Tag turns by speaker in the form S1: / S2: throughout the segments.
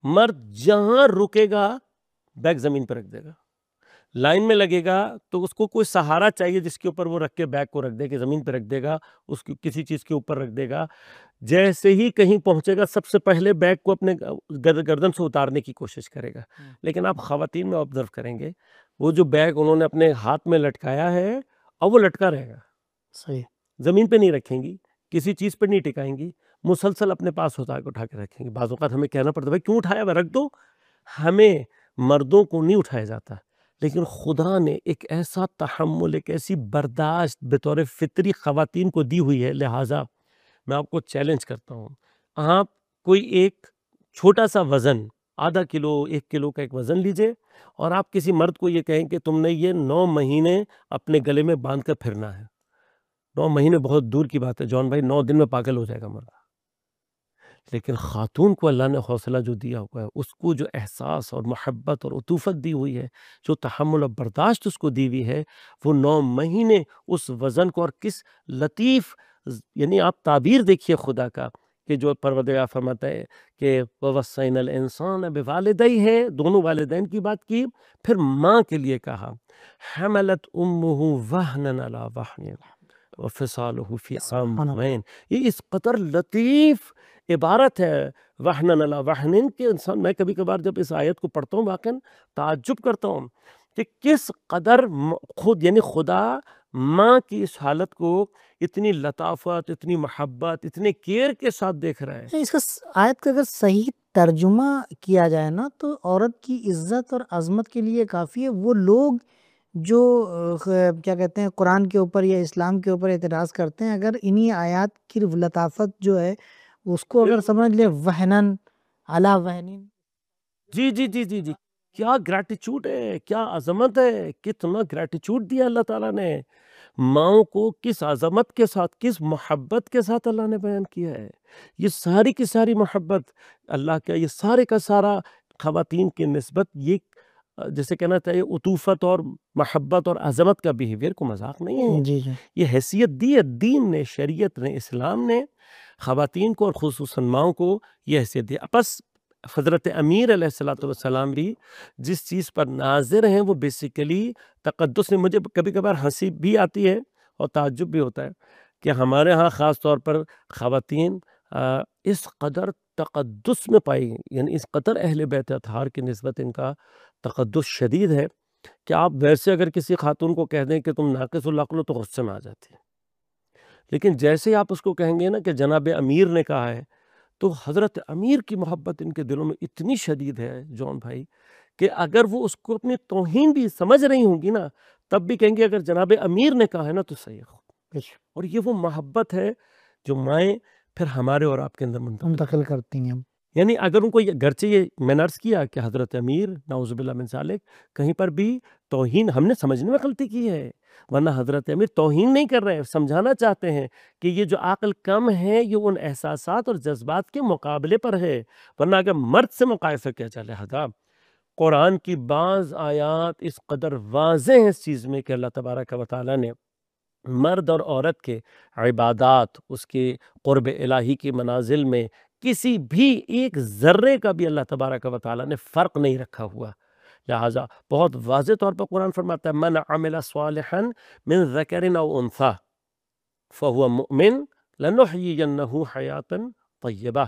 S1: مرد جہاں رکے گا بیگ زمین پہ رکھ دے گا، لائن میں لگے گا تو اس کو کوئی سہارا چاہیے جس کے اوپر وہ رکھ کے بیگ کو رکھ دے، کہ زمین پہ رکھ دے گا، اس کی کسی چیز کے اوپر رکھ دے گا. جیسے ہی کہیں پہنچے گا سب سے پہلے بیگ کو اپنے گردن سے اتارنے کی کوشش کرے گا. لیکن آپ خواتین میں آبزرو کریں گے وہ جو بیگ انہوں نے اپنے ہاتھ میں لٹکایا ہے اور وہ لٹکا رہے گا،
S2: صحیح،
S1: زمین پہ نہیں رکھیں گی، کسی چیز پہ نہیں ٹکائیں گی، مسلسل اپنے پاس اٹھا کے رکھیں گے. بعض اوقات ہمیں کہنا پڑتا ہے بھائی کیوں اٹھایا ہوا، رکھ دو. ہمیں مردوں کو نہیں اٹھایا جاتا، لیکن خدا نے ایک ایسا تحمل، ایک ایسی برداشت بطور فطری خواتین کو دی ہوئی ہے. لہٰذا میں آپ کو چیلنج کرتا ہوں، آپ کوئی ایک چھوٹا سا وزن، آدھا کلو 1 کلو کا ایک وزن لیجئے اور آپ کسی مرد کو یہ کہیں کہ تم نے یہ 9 مہینے اپنے گلے میں باندھ کر پھرنا ہے. 9 مہینے بہت دور کی بات ہے جان بھائی، 9 دن میں پاگل ہو جائے گا مرد. لیکن خاتون کو اللہ نے حوصلہ جو دیا ہوا ہے، اس کو جو احساس اور محبت اور عطوفت دی ہوئی ہے، جو تحمل اور برداشت اس کو دی ہوئی ہے، وہ 9 مہینے اس وزن کو، اور کس لطیف، یعنی آپ تعبیر دیکھیے خدا کا، کہ جو پروردگار فرماتا ہے کہ وَوَصَّيْنَا الْإِنسَانَ بِوَالِدَيْهِ، دونوں والدین کی بات کی، پھر ماں کے لیے کہا حملت امہ وہنا علی وہن وفصالہ فی عامین. یہ اس قدر لطیف عبارت ہے وہنا علی وہن کہ انسان، میں کبھی کبھار جب اس آیت کو پڑھتا ہوں واقعاً تعجب کرتا ہوں کہ کس قدر خود، یعنی خدا ماں کی اس حالت کو اتنی لطافت، اتنی محبت، اتنے کیئر کے ساتھ دیکھ رہا ہے.
S2: اس کا آیت کا اگر صحیح ترجمہ کیا جائے نا تو عورت کی عزت اور عظمت کے لیے کافی ہے. وہ لوگ جو کیا کہتے ہیں قرآن کے اوپر یا اسلام کے اوپر اعتراض کرتے ہیں، اگر انہی آیات کی لطافت جو ہے اس کو اگر سمجھ لے، وہنن علی وہنن،
S1: جی جی جی جی جی، کیا گریٹیچیوڈ ہے، کیا عظمت ہے، کتنا گریٹیچیوڈ دیا اللہ تعالیٰ نے ماؤں کو، کس عظمت کے ساتھ، کس محبت کے ساتھ اللہ نے بیان کیا ہے. یہ ساری کی ساری محبت اللہ کا، یہ سارے کا سارا خواتین کی نسبت، یہ جیسے کہنا چاہیے عطوفت اور محبت اور عظمت کا بیہیویئر کو مذاق نہیں ہے.
S2: جی جی،
S1: یہ حیثیت دی ہے دین نے، شریعت نے، اسلام نے خواتین کو اور خصوصاً ماؤں کو یہ حیثیت دی. بس حضرت امیر علیہ السلام بھی جس چیز پر ناظر ہیں وہ بیسیکلی تقدس نے. مجھے کبھی کبھار ہنسی بھی آتی ہے اور تعجب بھی ہوتا ہے کہ ہمارے ہاں خاص طور پر خواتین اس قدر تقدس میں پائی گئی، یعنی اس قدر اہل بیت اطہار کی نسبت ان کا تقدس شدید ہے کہ آپ ویسے اگر کسی خاتون کو کہہ دیں کہ تم ناقص العقل ہو تو غصے میں آ جاتی ہے. لیکن جیسے ہی آپ اس کو کہیں گے نا کہ جناب امیر نے کہا ہے، تو حضرت امیر کی محبت ان کے دلوں میں اتنی شدید ہے جون بھائی کہ اگر وہ اس کو اپنی توہین بھی سمجھ رہی ہوں گی نا، تب بھی کہیں گے اگر جناب امیر نے کہا ہے نا تو صحیح ہے. اور یہ وہ محبت ہے جو مائیں پھر ہمارے اور آپ کے اندر
S2: منتقل کرتی ہیں.
S1: یعنی اگر ان کو گرچہ یہ میں نے عرض کیا کہ حضرت امیر نعوذ باللہ من ذالک کہیں پر بھی توہین، ہم نے سمجھنے میں غلطی کی ہے، ورنہ حضرت امیر توہین نہیں کر رہے، سمجھانا چاہتے ہیں کہ یہ جو عقل کم ہے یہ ان احساسات اور جذبات کے مقابلے پر ہے، ورنہ اگر مرد سے مقایسہ کیا جائے. لہذا قرآن کی بعض آیات اس قدر واضح ہیں اس چیز میں کہ اللہ تبارک و تعالیٰ نے مرد اور عورت کے عبادات، اس کے قرب الہی کی منازل میں کسی بھی ایک ذرے کا بھی اللہ تبارک و تعالیٰ نے فرق نہیں رکھا ہوا. لہٰذا بہت واضح طور پر قرآن فرماتا ہے من عمل صالحا من ذکر او انثی فہو مؤمن لنحیینہ حیاتا طیبہ.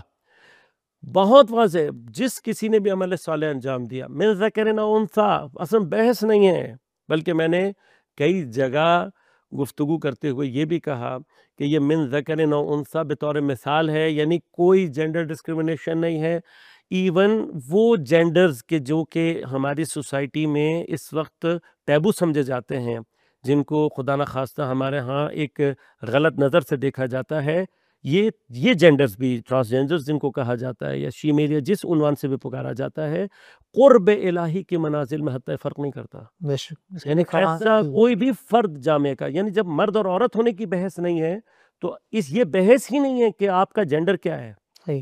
S1: بہت واضح، جس کسی نے بھی عمل صالح انجام دیا، من ذکر او انثی، اصلا بحث نہیں ہے، بلکہ میں نے کئی جگہ گفتگو کرتے ہوئے یہ بھی کہا کہ یہ من ذکر او انثی بطور مثال ہے، یعنی کوئی جینڈر ڈسکریمنیشن نہیں ہے. ایون وہ جینڈرز کے جو کہ ہماری سوسائٹی میں اس وقت ٹیبو سمجھے جاتے ہیں، جن کو خدا نخواستہ ہمارے ہاں ایک غلط نظر سے دیکھا جاتا ہے، یہ جینڈرز بھی، ٹرانسجینڈرز جن کو کہا جاتا ہے یا شیمیریا جس عنوان سے بھی پکارا جاتا ہے، قرب الہی کی منازل میں حتی فرق نہیں کرتا. یعنی ایسا کوئی بھی فرد جامع کا، یعنی جب مرد اور عورت ہونے کی بحث نہیں ہے تو یہ بحث ہی نہیں ہے کہ آپ کا جینڈر کیا ہے.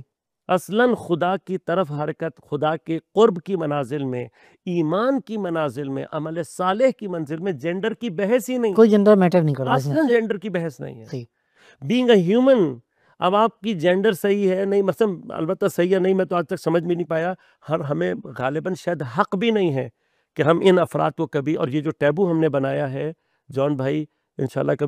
S1: اصلاً خدا کی طرف حرکت، خدا کے قرب کی منازل میں، ایمان کی منازل میں، عمل صالح کی منزل میں جینڈر کی بحث ہی نہیں،
S2: کوئی جینڈر میٹر نہیں کرتا،
S1: اصلاً جینڈر کی بحث نہیں ہے. بینگ اے ہیومن، اب آپ کی جینڈر صحیح ہے نہیں، مثلا البتہ صحیح ہے نہیں میں تو آج تک سمجھ بھی نہیں پایا، ہمیں غالباً شاید حق بھی نہیں ہے کہ ہم ان افراد کو کبھی، اور یہ جو ٹیبو ہم نے بنایا ہے جان بھائی انشاءاللہ کبھی